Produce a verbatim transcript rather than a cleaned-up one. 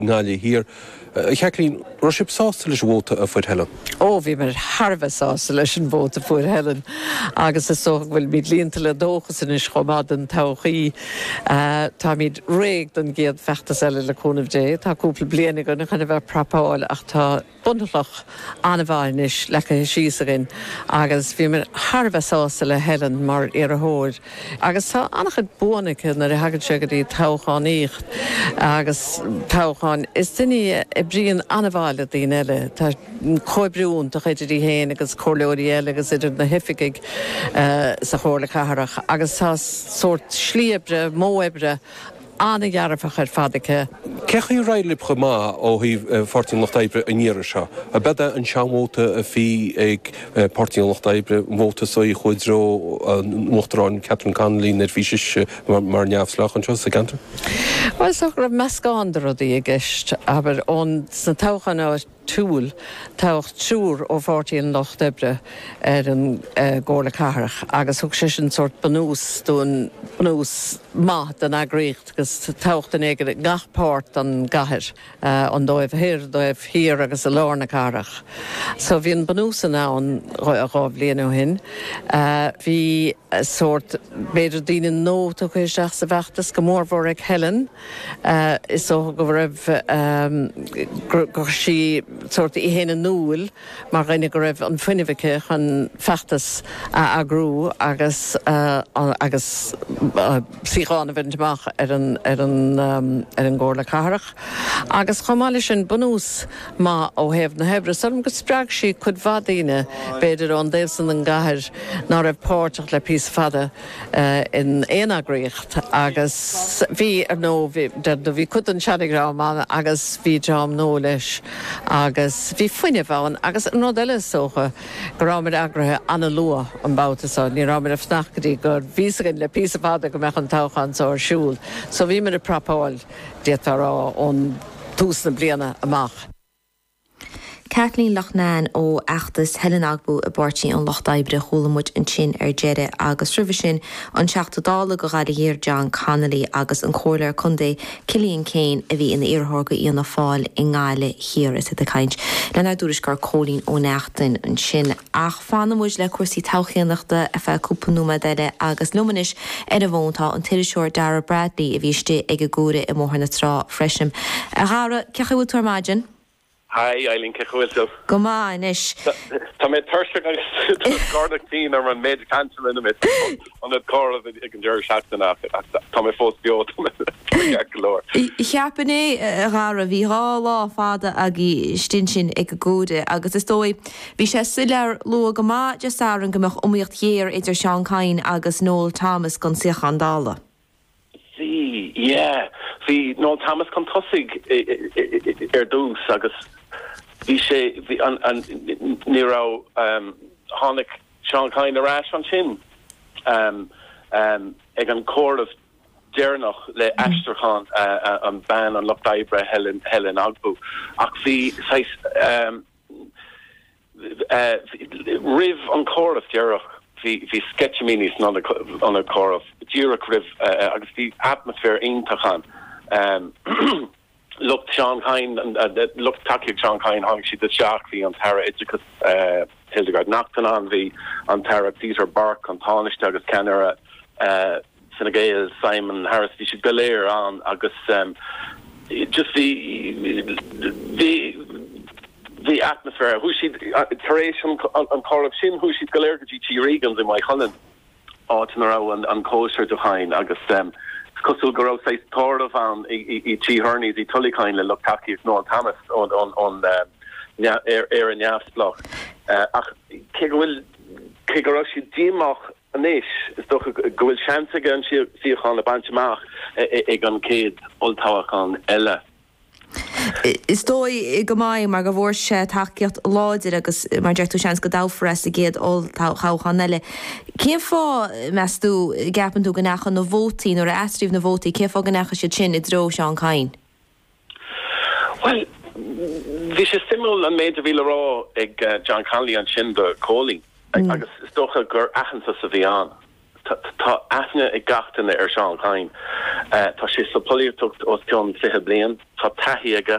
nála hir. Cheachlín, Roisip sásta leis bhóta a fuid Helen. Ó, bhí mar Harbh sásta leis an bhóta fuid Helen. Agus is so bhfuil míad líonta le dóchas in is chomad an tauchaí. Tá míad réig don géad feachtas eile le cúnamh dé. Tá cúpla bliana go na chuna bheith prapáil ach tá buntalach anna bhain is lecha síosagin. Agus bhí mar Harbh sásta le Helen mar ar a hóir. Agus tá annachad buanacha na hagad se go dtí taucháin íocht. Agus taucháin is duine i bríon anna bhaile daon eile. Tá coibriún do chuidir í héin agus cóirleoirí eile agus idir na hifiigig sa chóirla catharach. Agus tá sort slíobre, móebre anna ghearafach ar fadacha. Cechaí railib chumá ó hí Pártaí Lochtabre a níire seo. A beda an seamóta a bhí ag Pártaí Lochtabre móta soí chuidró Muachtarán Catherine Connolly ar bhí mar neamhslach an seo sa gantar? Well, so raibh meascáin rudaí a gceist, aber ón sa tauchan á túl taucht trúr ó Pártaí Lochtabre ar an gcóirla catharach, agus thug sé an sort banús dún banús maith an agréocht, agus taucht an éige gachpáirt an gahir, an dóibh hir, dóibh hir agus a lárna catharach. So bhí an banús an án a gáibh léanú hin. Bhí sort beidir daoine nóta chu isteach sa bheachtas go mór bhór ag Helen. Is ó go raibh gur sí sort i héna núil mar rinne go raibh an fuinnehice chun feachtas a agrú agus agus síáin a bhaintach ar an ar an ar an gcóirla catharach. Agus chomáile sin banús má ó héamh na Hebre. Sam go spreag sí chud bhadaine beidir an déobh an gahir ná raibh páirteach le pís fada in éanagréocht agus bhí ar nó do bhí chud an seannigrám agus bhí deám nó leis agus bhí fuinne bháin agus an rud eile socha go rámid agrathe anna lua an bátasá, ní rámid a fnachcadí gur bhísagan le pís fada go meach an tauchan sa siúil. So bhí mar a prapáil détarrá ón túsna bliana amach. Kathleen Loughnane ó Achtas Helen Agbu a Pártaí an Lochtabre cholamúid an sin ar deire agus rubh sin an seachtadála go gada hir John Connolly agus an chóirleir chundé Cillian Kane a bhí in iarthorga íonna fáil i ngáile hir is a caint. Lena dúris gur cólín ó neachtain an sin ach fanamúid le cuasaí tauchéanachta a bheith cúpanúma deile agus lumanis ar a bhóntá an tuiriseoir Dara Bradley a bhíiste ag a gúra i mórna trá freisim. A ghara cecha bhfuil tuairmaidin? Hi, Eileen Kechwilto. Go on, ish. Tá mé thuirseach agus Gardacht tín ar an méid cancel in mit an it car of ag an deir seachtain af. Tá mé fós beot galore. Cheapan é a ghara bhí há lá fada ag í stin sin ag a gúide agus is dói bhí sé suilear lu go má just áran gomach umíocht chéir idir Seán Cain agus Noel Thomas gan siach an dála. Sí, yeah. Bhí Noel Thomas gan tosig ar dús agus bhí sé an ní rá tháinig Seán Cain arás an sin ag an cóir of déirnach le Aistearchan an ban an Lochtabre Helen Helen Agbu ach bhí rih an cóir of déirech hí sketchiminis an a cóir of déirech rih agus bhí atmosfér intachan looked Seán Cain and uh, looked takiag Seán Cain hang she the shark the on Tara Idricus uh Hildegard Nachtan on the on Tara Peter Burke on Tanish agus Kenner uh Senegal Simon Harris she should Galair on August um just the the the atmosphere who she iteration on call of Shin who she's Galair G T Regans in my Holland Autumn and and kosher to Hein August um Costal go outside third of an i chi hernies i tully kind of look tacky Noel Thomas on on on the air air and yafs block. Ach kegwil kegaroshi dimach anish is doch gwil chance again she see on a bunch mach e gan kid old tower kan ella. Is dói I go mai mar go bhór sé takeíocht láidir agus mar deirtú seans go dáfras a géad ó cháchan eile. Cén fá measú gapan tú gannachcha na bhótaí nó a eistríomh na bhótaí, cén fá gannachcha sé sin I dro Seán Cain? Well, bhí sé simú an méid a bhíle rá ag John Connolly an sin de cóling agus is dócha gur achananta sa bhí an. tá aithne i gatainna ar Seán Cain. Tá sé sa políocht os tion fihe blian, tá taithí aige